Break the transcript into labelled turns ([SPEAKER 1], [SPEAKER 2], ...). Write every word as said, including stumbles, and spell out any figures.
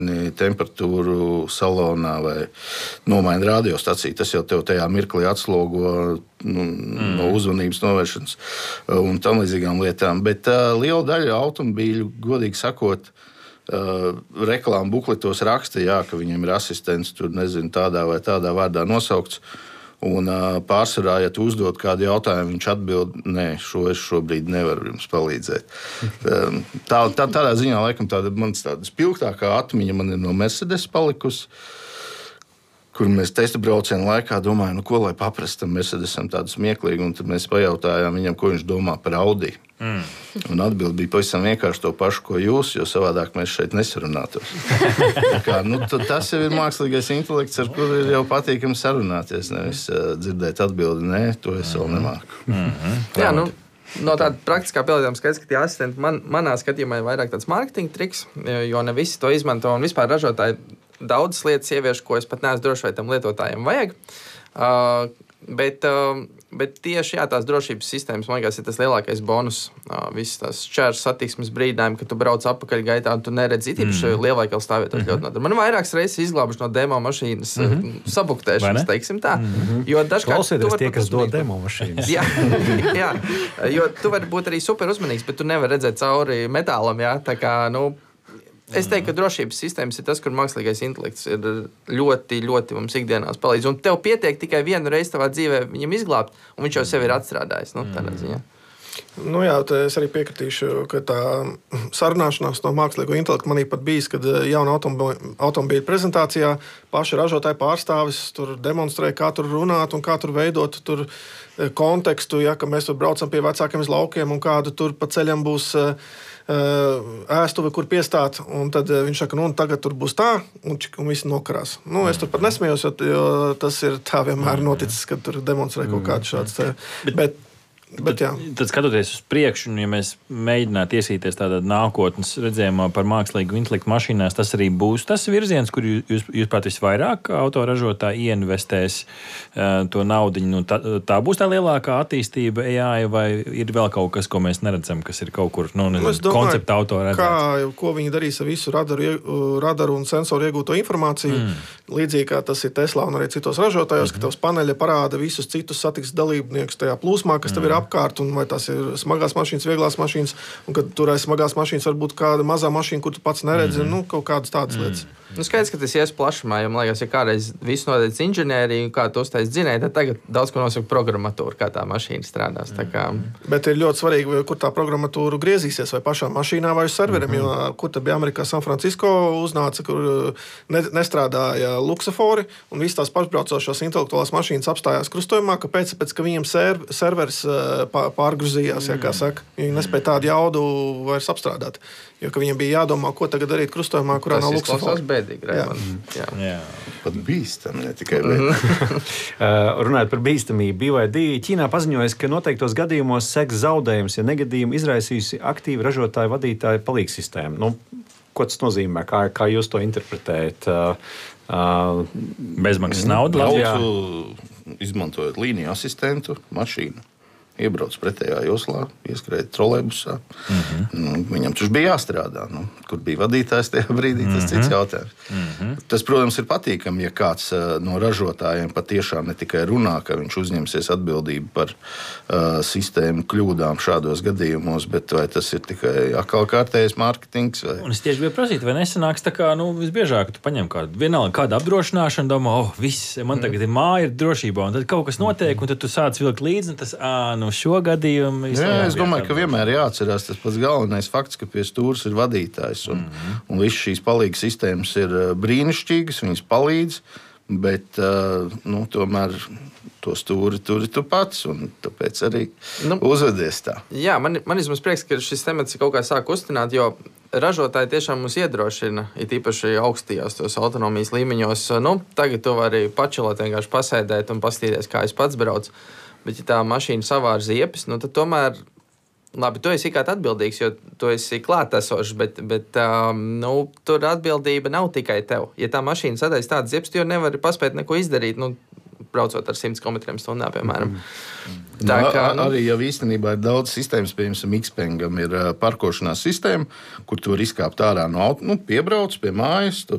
[SPEAKER 1] temperatūru salonā vai nomaina radiostaciju. Tas jau tev tajā mirklī atslogo nu, mm. no uzmanības novēršanas un tam līdzīgām lietām. Bet uh, liela daļa automobīļu, godīgi sakot, uh, reklāmu bukletos raksta, jā, ka viņiem ir asistents, tur nezinu, tādā vai tādā vārdā nosaukts. Un uh, pārsvarā, ja tu uzdod kādu jautājumu, viņš atbild, nē, šo es šobrīd nevaru jums palīdzēt. Um, tā, tā, tādā ziņā, laikam, tāda mans tāda spilgtākā atmiņa man ir no Mercedes palikusi, kur mēs testa braucienu laikā domājam, nu, ko lai paprastam Mercedesam tādu smieklīgu, un tad mēs pajautājām viņam, ko viņš domā par Audi. Mm. Un atbildi bija pavisam vienkārši to pašu, ko jūs, jo savādāk mēs šeit nesarunātos. Kā, nu, tas jau ir mākslīgais intelekts, ar kuru ir jau patīkami sarunāties, nevis uh, dzirdēt atbildi, nē, to es vēl nemāku.
[SPEAKER 2] Mm-hmm. Jā, nu, no tāda praktiskā pielietojuma skaits, ka tie asistenti man, manā skatījumā ir vairāk tāds mārketinga triks, jo ne visi to izmanto, un vispār ražotāji daudzas lietas ievieš, ko es pat neesmu droši, vai tam lietotājiem vajag. Uh, bet, uh, bet tieši jā, tās drošības sistēmas, man liekas, ir tas lielākais bonus. Uh, visas tās šķērs satiksmes brīdinājumi, kad tu brauc atpakaļ gaitā un tu neredzi īpaši mm. lielveikalu stāvvietot. Mm-hmm. ļoti man vairākas reizes izglābuši no demo mašīnas mm-hmm. sabuktēšanas, teiksim tā.
[SPEAKER 3] Mm-hmm.
[SPEAKER 2] Jo dažkārt
[SPEAKER 3] klausieties tie, kas dod demo mašīnas.
[SPEAKER 2] jā, jā, jo tu vari būt arī super uzmanīgs, bet tu nevari redzēt cauri metālam, jā, tā kā, nu, es teiktu, ka drošības sistēmas ir tas, kur mākslīgais intelekts ir ļoti, ļoti mums ikdienās palīdz. Un tev pietiek tikai vienu reizi tavā dzīvē viņam izglābt, un viņš jau sevi ir atstrādājis. Nu, tādā ziņā.
[SPEAKER 4] Nu jā, es arī piekritīšu, ka tā sarunāšanās no mākslīgo intelektu manī pat bijis, kad jauna automobīļa prezentācijā paši ražotāji pārstāvis tur demonstrēja, kā tur runāt un kā tur veidot tur kontekstu, ja, ka mēs tur braucam pie vecākiem uz laukiem un kādu tur pa ceļam būs ēstuve, kur piestāt, un tad viņš saka, nu, tagad tur būs tā, un, un visi nokarās. Nu, es tur pat nesmējos, jo tas ir tā vienmēr noticis, kad tur demonstrē kaut kādu šāds. Bet, bet,
[SPEAKER 5] tad, tad skatoties uz priekšu, un ja mēs mēģinātu iesīties tādā nākotnes redzējumā par mākslīgu intelektu mašīnās, tas arī būs tas virziens, kur jūs, jūs pat visvairāk autoražotāji ieinvestēs uh, to naudiņu. Nu, tā, tā būs tā lielākā attīstība A I, vai ir vēl kaut kas, ko mēs neredzam, kas ir kaut kur, nu, nezinu, koncepta auto redzēts?
[SPEAKER 4] Kā, ko viņi darīs ar visu radaru, radaru un sensoru iegūto informāciju, mm. līdzīgi kā tas ir Tesla un arī citos ražotājos, mm. ka tavs paneļa parāda visus citus satiksmes dalībniekus tajā plūsmā, kas mm. tev ir apkārt, un vai tas ir smagās mašīnas, vieglās mašīnas, un kad tur aiz smagās mašīnas varbūt kāda mazā mašīna, kur tu pats neredzi, mm-hmm. nu, kaut kādas tādas mm. lietas.
[SPEAKER 2] Nu, skaidrs, ka tas ies plašumā, jo, man liekas, ja kādreiz visu nodeic inženēriju, kā tu uztais dzinēji, tad tagad daudz ko nosaka programmatūra, kā tā mašīna strādās. Tā kā...
[SPEAKER 4] Bet ir ļoti svarīgi, kur tā programmatūra griezīsies, vai pašā mašīnā, vai uz serveriem, mm-hmm. jo kur tad bija Amerikā San Francisco uznāca, kur ne, nestrādāja luksofori, un visas tās pašbraucošās intelektuālās mašīnas apstājās krustojumā, kāpēc, pēc, ka viņiem ser, servers pārgruzījās, ja, kā saka. Viņi nespēja tādu jaudu vairs apstrādāt, jo ka viņiem bija jādomā, ko tagad darīt krustojumā, kurā nav luksofori.
[SPEAKER 2] Jā.
[SPEAKER 1] Jā. Jā. Pat bīstami, ne tikai bēdīgi.
[SPEAKER 3] Runājot par bīstamību, B Y D Ķīnā paziņojas, ka noteiktos gadījumos seks zaudējums, ja negadījumu izraisījusi aktīva ražotāja vadītāja palīgsistēma. Nu, ko tas nozīmē? Kā, kā jūs to interpretējat? Uh,
[SPEAKER 5] Bezmaksas nauda?
[SPEAKER 1] Izmantojot līniju asistentu mašīnu. Iebrauc pretējā joslā, ieskrēja trolejbusā. Mm-hmm. Nu, viņam taču bija jāstrādā. Nu, kur bija vadītājs tajā brīdī, tas mm-hmm. cits jautājums. Mm-hmm. Tas, protams, ir patīkami, ja kāds uh, no ražotājiem patiešām ne tikai runā, ka viņš uzņemsies atbildību par uh, sistēmu kļūdām šādos gadījumos, bet vai tas ir tikai atkal kārtējais mārketings? Vai...
[SPEAKER 5] Un es tieši gribēju prasīt, vai nesanāks tā kā, nu, visbiežāk tu paņem kādu, vienalga kādu apdrošināšanu, domā, oh, viss, man tagad ir māja, ir drošībā, un tad kaut kas notiek, un tad tu sāc vilkt līdzi, un tas, ā, nu, šo gadījumu.
[SPEAKER 1] Jā, es domāju, ka vienmēr jāatcerās tas pats galvenais fakts, ka pie stūres ir vadītājs. Un, mm-hmm. un visas šīs palīgas sistēmas ir brīnišķīgas, viņas palīdz, bet nu, tomēr to stūri tur ir tu pats, un tāpēc arī nu, uzvedies tā.
[SPEAKER 2] Jā, man, man ir prieks, ka šis temats kaut kā sāk kustināt, jo ražotāji tiešām mums iedrošina, it īpaši augstajos tos autonomijas līmeņos. Nu, tagad tu vari pačilot, vienkārši pasēdēt un pastīties, kā es pats braucu. Bet, ja tā mašīna savār ziepes, nu, tad tomēr, labi, tu esi kā atbildīgs, jo tu esi klātesošs, bet, bet um, nu, tur atbildība nav tikai tev. Ja tā mašīna sadaisa tādas ziepes, tu jau nevari paspēt neko izdarīt, nu, braucot ar simts kilometriem stundā, piemēram. Mm. Tā kā,
[SPEAKER 1] nu, arī jau īstenībā ir daudz sistēmas, piemēram, Xpengam ir parkošanās sistēma, kur tu vari izkāpt ārā no auto, nu, piebrauc pie mājas,